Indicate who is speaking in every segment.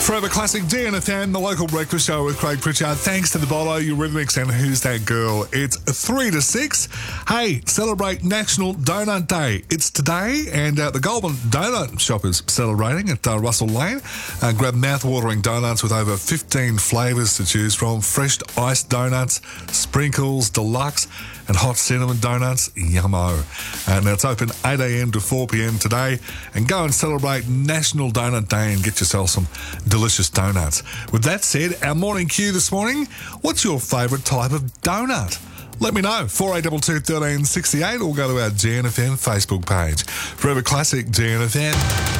Speaker 1: Forever Classic DNFM, the local breakfast show with Craig Pritchard. Thanks to the Bolo, Eurythmics and Who's That Girl. It's 3 to 6. Hey, celebrate National Donut Day. It's today, and the Goulburn Donut Shop is celebrating at Russell Lane. Grab mouth-watering donuts with over 15 flavours to choose from. Fresh iced donuts, sprinkles, deluxe, and hot cinnamon donuts. Yummo. Now it's open 8 a.m. to 4 p.m. today. And go and celebrate National Donut Day and get yourself some delicious donuts. With that said, our morning cue this morning, what's your favourite type of donut? Let me know, 4822 1368, or go to our GNFM Facebook page. Forever Classic GNFM.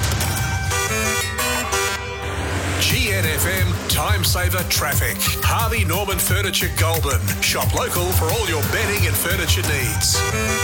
Speaker 2: GNFM Time Saver Traffic. Harvey Norman Furniture Goulburn. Shop local for all your bedding and furniture needs.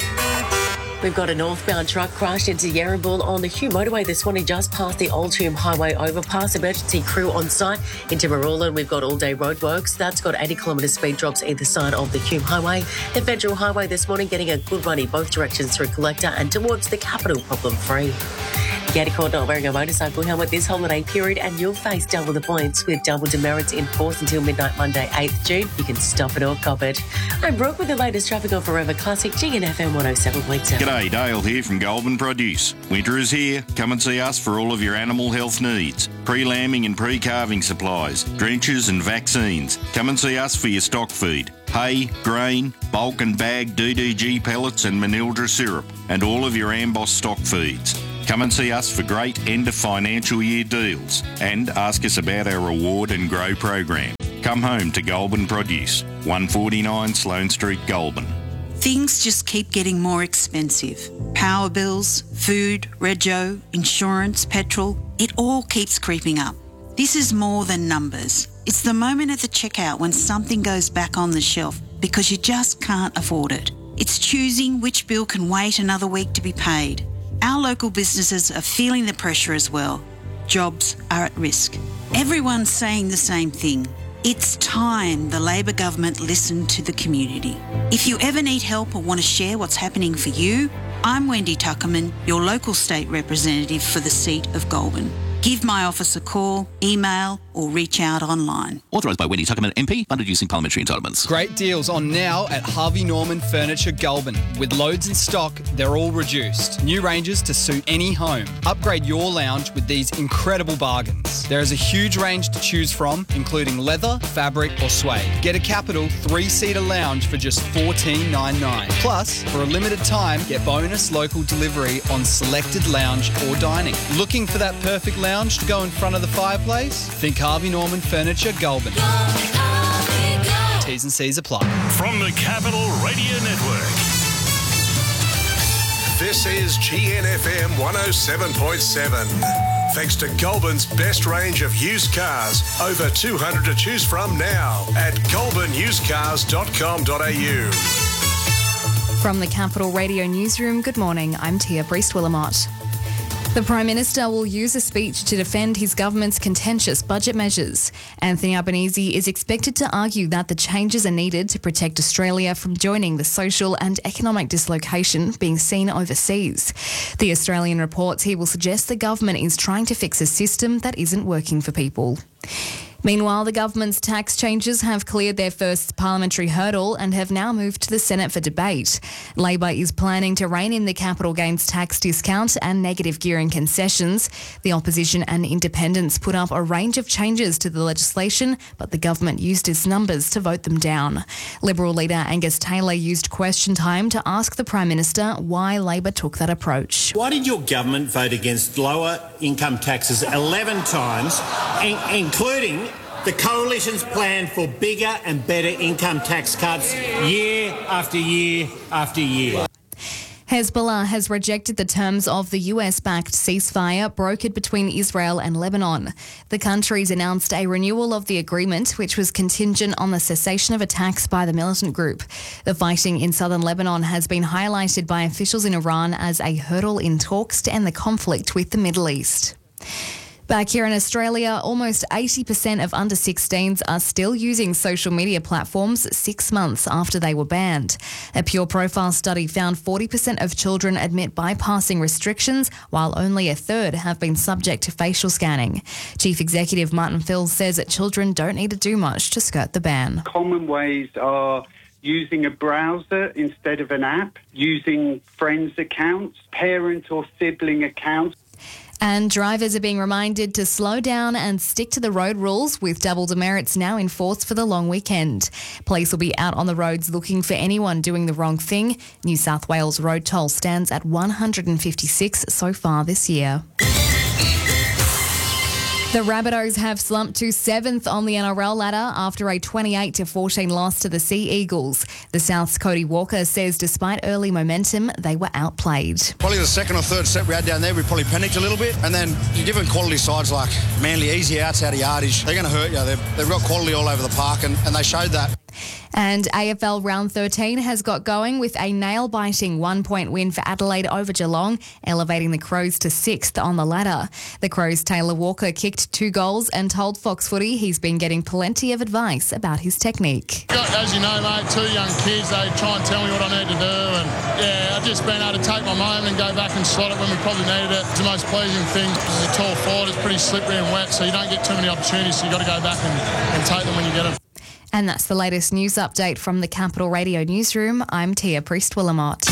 Speaker 3: We've got a northbound truck crashed into Yarraville on the Hume motorway this morning, just past the Old Hume Highway overpass. Emergency crew on site. Into Marulan, we've got all-day roadworks. That's got 80-kilometre speed drops either side of the Hume Highway. The Federal Highway this morning getting a good run in both directions through Collector and towards the capital, problem-free. Get caught not wearing a motorcycle helmet this holiday period and you'll face double the points with double demerits in force until midnight Monday, 8th June. You can stop it or cop it. I'm Brooke with the latest traffic on Forever Classic, GNFM 107.7.
Speaker 4: G'day, Dale here from Goulburn Produce. Winter is here. Come and see us for all of your animal health needs. Pre-lambing and pre-calving supplies, drenches and vaccines. Come and see us for your stock feed. Hay, grain, bulk and bag DDG pellets and Manildra syrup, and all of your Amboss stock feeds. Come and see us for great end of financial year deals and ask us about our Reward and Grow program. Come home to Goulburn Produce, 149 Sloane Street, Goulburn.
Speaker 5: Things just keep getting more expensive. Power bills, food, rego, insurance, petrol, it all keeps creeping up. This is more than numbers. It's the moment at the checkout when something goes back on the shelf because you just can't afford it. It's choosing which bill can wait another week to be paid. Our local businesses are feeling the pressure as well. Jobs are at risk. Everyone's saying the same thing. It's time the Labor government listened to the community. If you ever need help or want to share what's happening for you, I'm Wendy Tuckerman, your local state representative for the seat of Goulburn. Give my office a call, email or reach out online.
Speaker 6: Authorised by Wendy Tuckerman MP, funded using parliamentary entitlements.
Speaker 7: Great deals on now at Harvey Norman Furniture Goulburn. With loads in stock, they're all reduced. New ranges to suit any home. Upgrade your lounge with these incredible bargains. There is a huge range to choose from, including leather, fabric or suede. Get a Capital 3-seater lounge for just $14.99. Plus, for a limited time, get bonus local delivery on selected lounge or dining. Looking for that perfect lounge to go in front of the fireplace? Think Harvey Norman Furniture Goulburn. T's and C's apply.
Speaker 2: From the Capital Radio Network. This is GNFM 107.7. Thanks to Goulburn's best range of used cars. Over 200 to choose from now at goulburnusedcars.com.au.
Speaker 8: From the Capital Radio Newsroom, good morning. I'm Tia Priest-Willamott. The Prime Minister will use a speech to defend his government's contentious budget measures. Anthony Albanese is expected to argue that the changes are needed to protect Australia from joining the social and economic dislocation being seen overseas. The Australian reports he will suggest the government is trying to fix a system that isn't working for people. Meanwhile, the government's tax changes have cleared their first parliamentary hurdle and have now moved to the Senate for debate. Labor is planning to rein in the capital gains tax discount and negative gearing concessions. The opposition and independents put up a range of changes to the legislation, but the government used its numbers to vote them down. Liberal leader Angus Taylor used question time to ask the Prime Minister why Labor took that approach.
Speaker 9: Why did your government vote against lower income taxes 11 times, including the Coalition's plan for bigger and better income tax cuts year after year after year?
Speaker 8: Hezbollah has rejected the terms of the US-backed ceasefire brokered between Israel and Lebanon. The countries announced a renewal of the agreement, which was contingent on the cessation of attacks by the militant group. The fighting in southern Lebanon has been highlighted by officials in Iran as a hurdle in talks to end the conflict with the Middle East. Back here in Australia, almost 80% of under 16s are still using social media platforms 6 months after they were banned. A Pure Profile study found 40% of children admit bypassing restrictions, while only a third have been subject to facial scanning. Chief Executive Martin Phil says that children don't need to do much to skirt the ban.
Speaker 10: Common ways are using a browser instead of an app, using friends' accounts, parent or sibling accounts.
Speaker 8: And drivers are being reminded to slow down and stick to the road rules, with double demerits now in force for the long weekend. Police will be out on the roads looking for anyone doing the wrong thing. New South Wales road toll stands at $156 so far this year. The Rabbitohs have slumped to 7th on the NRL ladder after a 28-14 loss to the Sea Eagles. The South's Cody Walker says despite early momentum, they were outplayed.
Speaker 11: Probably the second or third set we had down there, we probably panicked a little bit. And then you're given quality sides like Manly, easy outs out of yardage. They're going to hurt you. They've got quality all over the park, and they showed that.
Speaker 8: And AFL Round 13 has got going with a nail-biting 1-point win for Adelaide over Geelong, elevating the Crows to 6th on the ladder. The Crows' Taylor Walker kicked 2 goals and told Fox Footy he's been getting plenty of advice about his technique.
Speaker 12: As you know, mate, 2 young kids, they try and tell me what I need to do, and I've just been able to take my moment and go back and slot it when we probably needed it. It's the most pleasing thing. It's a tall forward, it's pretty slippery and wet, so you don't get too many opportunities, so you've got to go back and take them when you get them.
Speaker 8: And that's the latest news update from the Capital Radio Newsroom. I'm Tia Priest-Willamot.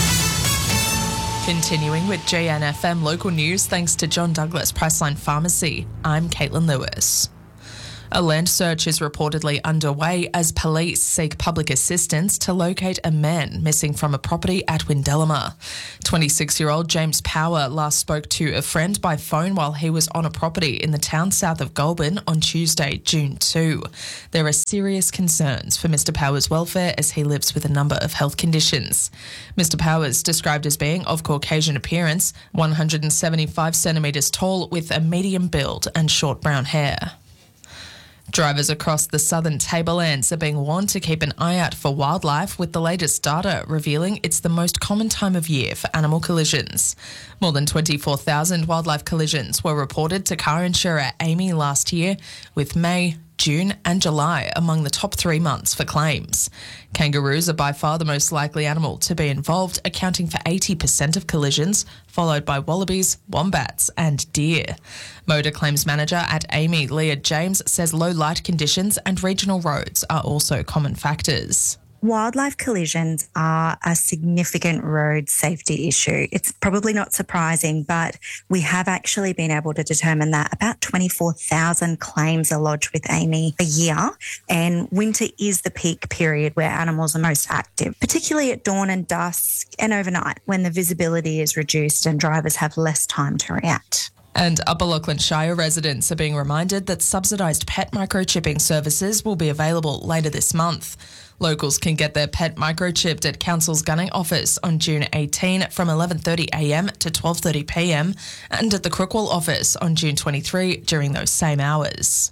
Speaker 13: Continuing with GNFM local news, thanks to John Douglas Priceline Pharmacy. I'm Caitlin Lewis. A land search is reportedly underway as police seek public assistance to locate a man missing from a property at Windellama. 26-year-old James Power last spoke to a friend by phone while he was on a property in the town south of Goulburn on Tuesday, June 2. There are serious concerns for Mr Power's welfare as he lives with a number of health conditions. Mr Powers, described as being of Caucasian appearance, 175 centimetres tall with a medium build and short brown hair. Drivers across the southern Tablelands are being warned to keep an eye out for wildlife, with the latest data revealing it's the most common time of year for animal collisions. More than 24,000 wildlife collisions were reported to car insurer AAMI last year, with May, June and July among the top 3 months for claims. Kangaroos are by far the most likely animal to be involved, accounting for 80% of collisions, followed by wallabies, wombats and deer. Motor claims manager at AAMI, Leah James, says low light conditions and regional roads are also common factors.
Speaker 14: Wildlife collisions are a significant road safety issue. It's probably not surprising, but we have actually been able to determine that about 24,000 claims are lodged with AAMI a year, and winter is the peak period where animals are most active, particularly at dawn and dusk and overnight when the visibility is reduced and drivers have less time to react.
Speaker 13: And Upper Lachlan Shire residents are being reminded that subsidised pet microchipping services will be available later this month. Locals can get their pet microchipped at Council's Gunning office on June 18 from 11:30am to 12:30pm, and at the Crookwell office on June 23 during those same hours.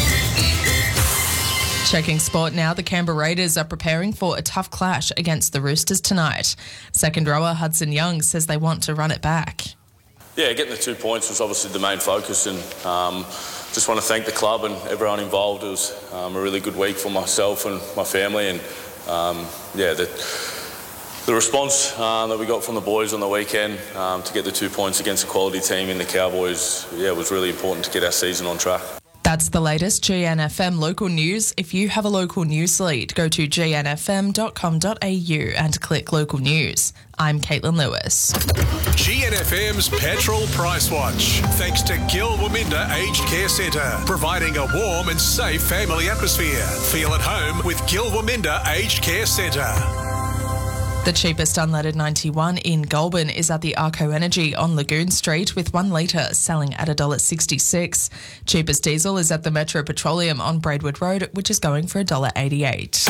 Speaker 13: Checking sport now, the Canberra Raiders are preparing for a tough clash against the Roosters tonight. Second rower Hudson Young says they want to run it back.
Speaker 15: Yeah, getting the 2 points was obviously the main focus, and just want to thank the club and everyone involved. It was a really good week for myself and my family, and the response that we got from the boys on the weekend to get the 2 points against a quality team in the Cowboys, was really important to get our season on track.
Speaker 13: That's the latest GNFM local news. If you have a local news lead, go to gnfm.com.au and click local news. I'm Caitlin Lewis.
Speaker 2: GNFM's Petrol Price Watch. Thanks to Gil Waminda Aged Care Centre, providing a warm and safe family atmosphere. Feel at home with Gil Waminda Aged Care Centre.
Speaker 13: The cheapest unleaded 91 in Goulburn is at the Arco Energy on Lagoon Street, with 1 litre selling at $1.66. Cheapest diesel is at the Metro Petroleum on Braidwood Road, which is going for $1.88.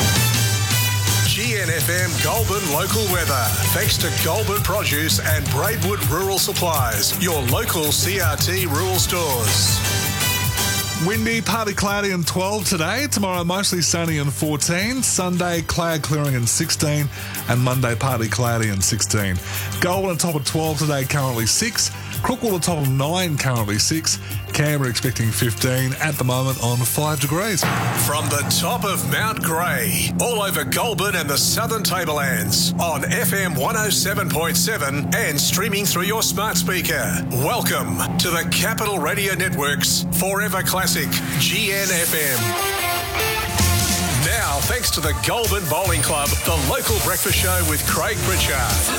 Speaker 2: GNFM Goulburn local weather. Thanks to Goulburn Produce and Braidwood Rural Supplies, your local CRT rural stores.
Speaker 1: Windy, partly cloudy and 12 today. Tomorrow mostly sunny and 14. Sunday cloud clearing and 16. And Monday partly cloudy and 16. Goulburn on top of 12 today, currently 6. Crookwell, a top of 9, currently 6. Canberra expecting 15 at the moment on 5 degrees.
Speaker 2: From the top of Mount Grey, all over Goulburn and the Southern Tablelands, on FM 107.7 and streaming through your smart speaker. Welcome to the Capital Radio Network's Forever Classic GNFM. Now, thanks to the Goulburn Bowling Club, the local breakfast show with Craig Pritchard.